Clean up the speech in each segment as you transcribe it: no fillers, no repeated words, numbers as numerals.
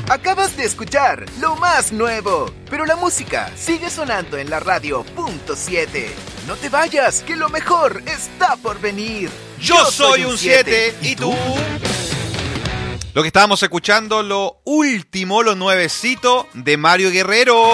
Acabas de escuchar lo más nuevo, pero la música sigue sonando en la radio .7. No te vayas, que lo mejor está por venir. Yo soy un 7, ¿y tú? Lo que estábamos escuchando, lo último, lo nuevecito de Mario Guerrero.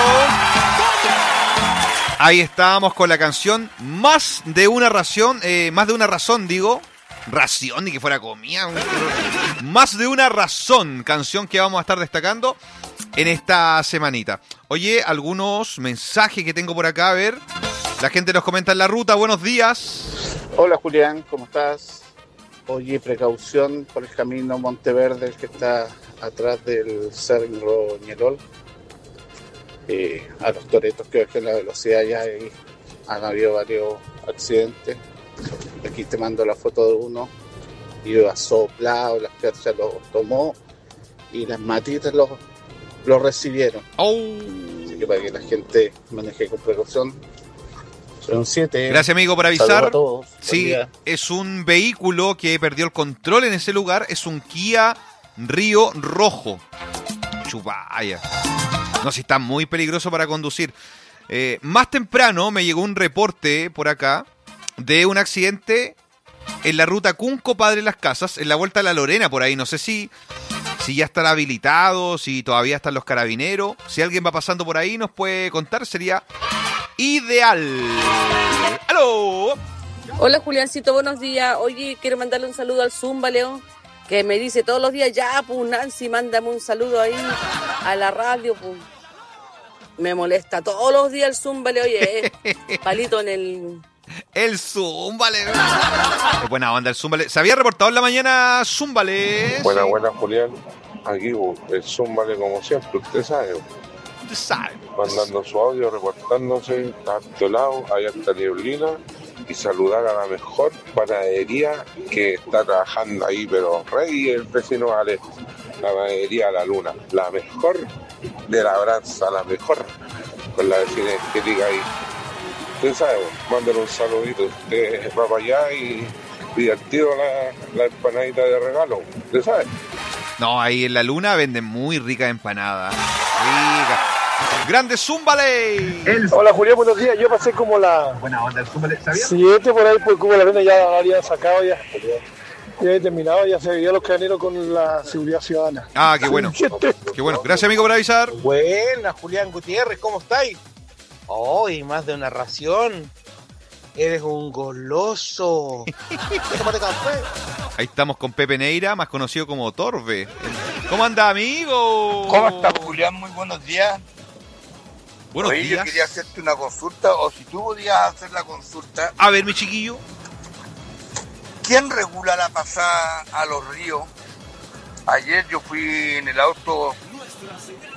Ahí estábamos con la canción Más de una razón, ración, ni que fuera comida. Más de una razón, canción que vamos a estar destacando en esta semanita. Oye, algunos mensajes que tengo por acá, a ver. La gente nos comenta en la ruta, buenos días. Hola Julián, ¿cómo estás? Oye, precaución por el camino Monteverde, el que está atrás del Cerro Ñelol. A los toretos que bajen la velocidad ya han habido varios accidentes. Aquí te mando la foto de uno, iba soplado, las perchas lo tomó y las matitas lo recibieron. Así que para que la gente maneje con precaución. Son 7. Gracias, amigo, por avisar. A todos. Sí, es un vehículo que perdió el control en ese lugar. Es un Kia Río Rojo. Chupaya. No, si está muy peligroso para conducir. Más temprano me llegó un reporte por acá de un accidente en la ruta Cunco Padre Las Casas, en la vuelta a La Lorena, por ahí. No sé si ya están habilitados, si todavía están los carabineros. Si alguien va pasando por ahí nos puede contar, sería ideal. ¡Aló! Hola Juliancito, buenos días. Oye, quiero mandarle un saludo al Zumba, León, que me dice todos los días, ya, pues Nancy, mándame un saludo ahí a la radio, pues. Me molesta todos los días el Zumba, oye, palito en el... El Zúmbale. Es buena onda el Zúmbale. Se había reportado en la mañana Zúmbale. Buena, Julián. Aquí el Zúmbale como siempre, usted sabe. Mandando su audio, reportándose, está harto lado, hay harta neblina, y saludar a la mejor panadería que está trabajando ahí, pero rey el vecino vale, la panadería La Luna, la mejor de Labranza, la mejor, con la vecina que diga ahí. Usted sabe, mándale un saludito, usted va para allá y al tiro la empanadita de regalo, usted sabe. No, ahí en La Luna venden muy ricas empanadas. Rica. ¡Grande Zúmbale! Hola Julián, buenos días. Yo pasé como la... Buena onda el Zúmbale, ¿sabías? 7 por ahí, por Cuba La Arena ya había sacado ya. Ya he terminado, ya se veía los carabineros con la seguridad ciudadana. Ah, qué bueno. Qué bueno. Gracias, amigo, por avisar. Buenas, Julián Gutiérrez, ¿cómo estáis? Hoy, más de una ración. Eres un goloso. Tómate café. Ahí estamos con Pepe Neira, más conocido como Torbe. ¿Cómo anda, amigo? ¿Cómo estás, Julián? Muy buenos días. Buenos días. Yo quería hacerte una consulta, o si tú podías hacer la consulta. A ver, mi chiquillo. ¿Quién regula la pasada a los ríos? Ayer yo fui en el auto